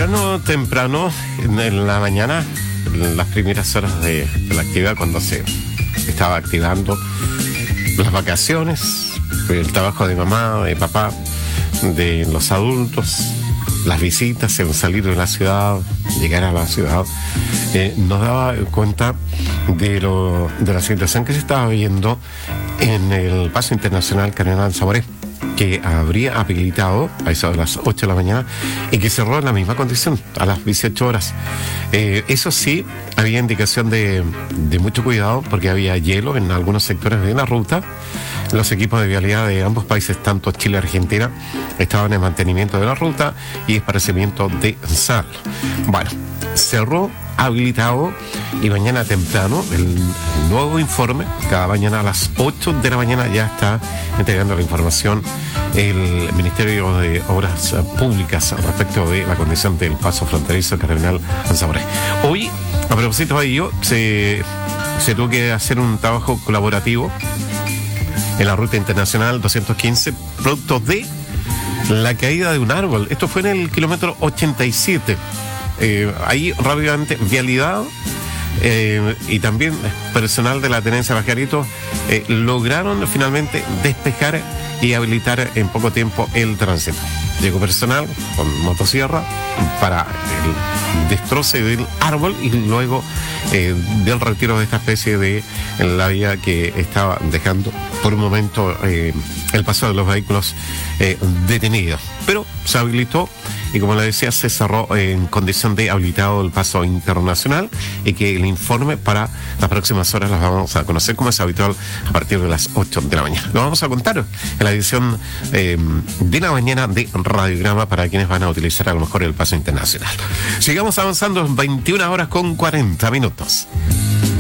Temprano, en la mañana, en las primeras horas de la actividad, cuando se estaba activando las vacaciones, el trabajo de mamá, de papá, de los adultos, las visitas, el salir de la ciudad, llegar a la ciudad, nos daba cuenta de la situación que se estaba viendo en el Paso Internacional Cardenal Zaboré, que habría habilitado a eso de las 8 de la mañana y que cerró en la misma condición a las 18 horas. Eso sí, había indicación de mucho cuidado porque había hielo en algunos sectores de la ruta. Los equipos de vialidad de ambos países, tanto Chile y Argentina, estaban en mantenimiento de la ruta y esparcimiento de sal. Bueno, cerró, habilitado, y mañana temprano el nuevo informe, cada mañana a las 8 de la mañana ya está entregando la información el Ministerio de Obras Públicas respecto de la condición del paso fronterizo Cardenal Zaboré. Hoy, a propósito de ello, se tuvo que hacer un trabajo colaborativo en la ruta internacional 215, producto de la caída de un árbol. Esto fue en el kilómetro 87. Ahí rápidamente vialidad y también personal de la tenencia Bajarito lograron finalmente despejar y habilitar en poco tiempo el tránsito. Llegó personal con motosierra para el destroce del árbol y luego del retiro de esta especie de la vía que estaba dejando por un momento el paso de los vehículos detenidos. Pero se habilitó y, como le decía, se cerró en condición de habilitado el paso internacional, y que el informe para las próximas horas las vamos a conocer, como es habitual, a partir de las 8 de la mañana. Lo vamos a contar en la edición de la mañana de Radiograma para quienes van a utilizar a lo mejor el paso internacional. Sigamos avanzando en 21 horas con 40 minutos.